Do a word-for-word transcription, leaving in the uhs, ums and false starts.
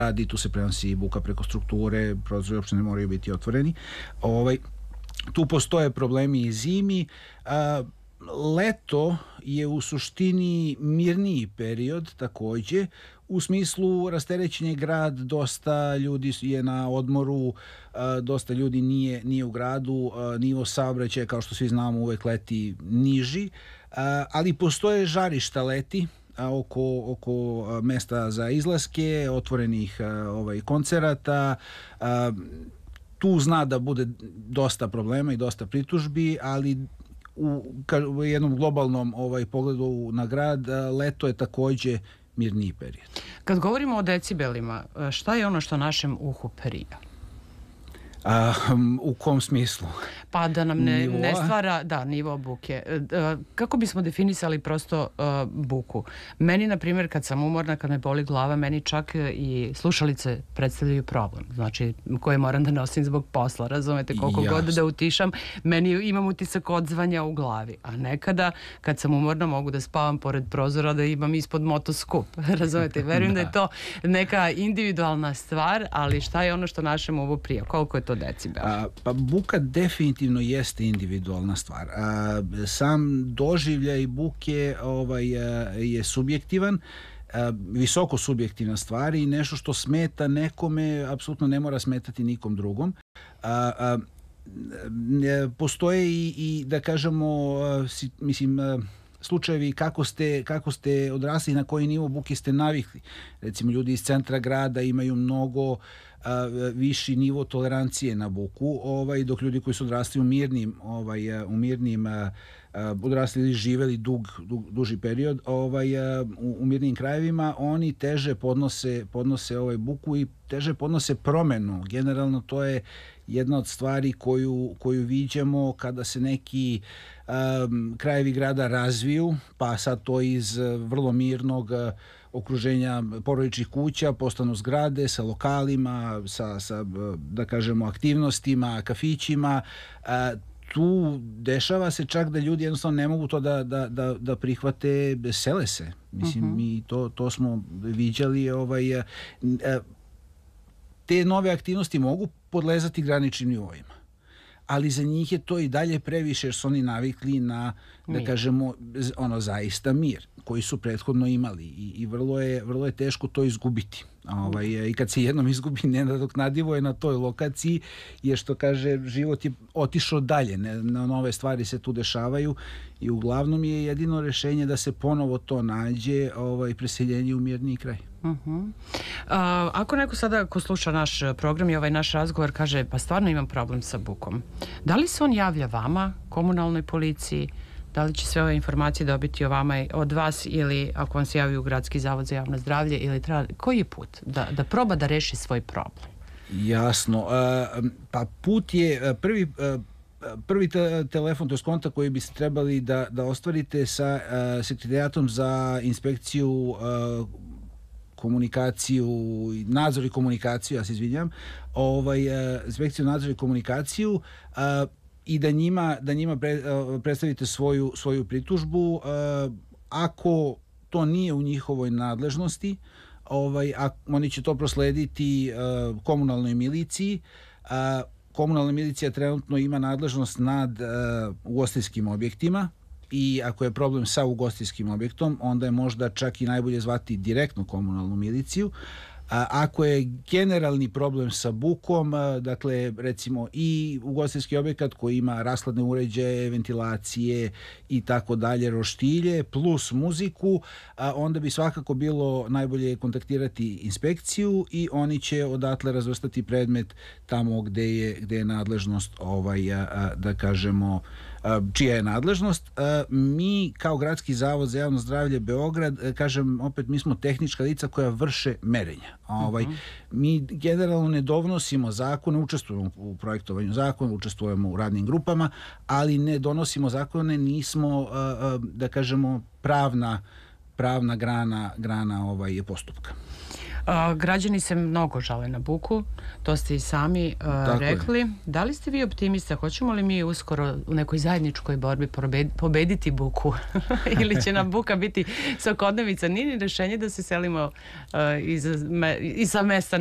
radi, tu se prenosi buka preko strukture, prozori uopšte ne moraju biti otvoreni. Ovaj, tu postoje problemi i zimi. A, leto je u suštini mirniji period takođe, u smislu rasterećen je grad, dosta ljudi je na odmoru, dosta ljudi nije, nije u gradu, nivo saobraćaja, kao što svi znamo, uvek leti niži, ali postoje žarišta leti oko, oko mesta za izlaske, otvorenih ovaj, koncerata. Tu zna da bude dosta problema i dosta pritužbi, ali u, u jednom globalnom ovaj, pogledu na grad, leto je takođe mirniji period. Kad govorimo o decibelima, šta je ono što našem uhu prija? A, u kom smislu? Pa da nam ne, ne stvara, da, nivo buke. Kako bismo definisali prosto uh, buku? Meni, na primjer, kad sam umorna, kad me boli glava, meni čak i slušalice predstavljaju problem. Znači, koje moram da nosim zbog posla, razumete? Koliko Jasne. god da utišam, meni imam utisak odzvanja u glavi. A nekada, kad sam umorna, mogu da spavam pored prozora, da imam ispod motoskup. Razumete? Verujem da. da je to neka individualna stvar, ali šta je ono što našem uvu prija? Koliko je to decibel? A, pa buka definitivno jeste individualna stvar. A, sam doživljaj buke ovaj, a, je subjektivan, a, visoko subjektivna stvar i nešto što smeta nekome apsolutno ne mora smetati nikom drugom. A, a, postoje i, i da kažemo a, si, mislim a, slučajevi kako ste, kako ste odrasli, na koji nivo buke ste navikli. Recimo, ljudi iz centra grada imaju mnogo a, viši nivo tolerancije na buku, ovaj, dok ljudi koji su odrasli u mirnim, ovaj, u mirnim a, a, odrasli ili živeli dug, dug, duži period ovaj, a, u, u mirnim krajevima, oni teže podnose, podnose ovaj buku i teže podnose promenu. Generalno to je jedna od stvari koju, koju viđamo kada se neki um, krajevi grada razviju, pa sad to iz vrlo mirnog uh, okruženja porodičnih kuća postanu zgrade sa lokalima, sa, sa da kažemo aktivnostima, kafićima. Uh, tu dešava se čak da ljudi jednostavno ne mogu to da, da, da, da prihvate, sele se. Mislim, uh-huh. mi to, to smo viđali. Ovaj, uh, te nove aktivnosti mogu podlezati graničnim nivoima, ali za njih je to i dalje previše jer su oni navikli na, da mir. kažemo, ono zaista mir koji su prethodno imali i, i vrlo, je, vrlo je teško to izgubiti. Ovaj, I kad se jednom izgubi, nenadoknadivo je na toj lokaciji, jer što kaže, život je otišao dalje, ne, nove stvari se tu dešavaju i uglavnom je jedino rešenje da se ponovo to nađe, ovaj, preseljenje u mirniji kraj. Uh-huh. A, ako neko sada ko sluša naš program i ovaj naš razgovor kaže pa stvarno imam problem sa bukom, da li se on javlja vama, komunalnoj policiji, da li će sve ove informacije dobiti o vama, od vas ili ako vam se javi u Gradski zavod za javno zdravlje ili treba, koji je put da, da proba da reši svoj problem? Jasno, pa put je prvi prvi te, telefon, to je kontakt koji biste trebali da, da ostvarite sa Sekretarijatom za inspekciju komunikaciju, nadzor i komunikaciju, ja se izvinjam, ovaj, inspekciju nadzor i komunikaciju a, i da njima, da njima pre, a, predstavite svoju, svoju pritužbu. A, ako to nije u njihovoj nadležnosti, ovaj, a, oni će to proslediti a, komunalnoj miliciji. A, komunalna milicija trenutno ima nadležnost nad a, ugostiteljskim objektima, i ako je problem sa ugostiteljskim objektom, onda je možda čak i najbolje zvati direktno komunalnu miliciju. A ako je generalni problem sa bukom, dakle recimo i ugostiteljski objekat koji ima rashladne uređaje, ventilacije i tako dalje, roštilje plus muziku, a onda bi svakako bilo najbolje kontaktirati inspekciju i oni će odatle razvrstati predmet tamo gde je, gde je nadležnost, ovaj, a, da kažemo, a, čija je nadležnost. A, mi kao Gradski zavod za javno zdravlje Beograd, kažem opet, mi smo tehnička lica koja vrše merenja. Ovaj, uh-huh. Mi generalno ne donosimo zakone, učestvujemo u projektovanju zakona, učestvujemo u radnim grupama, ali ne donosimo zakone, nismo, da kažemo, pravna, pravna grana, grana ovaj, postupka. A, građani se mnogo žale na buku, to ste i sami a, rekli. Je. Da li ste vi optimista? Hoćemo li mi uskoro u nekoj zajedničkoj borbi pobediti buku? Ili će nam buka biti svakodnevica? Nije ni rešenje da se selimo a, iz, me, iz mesta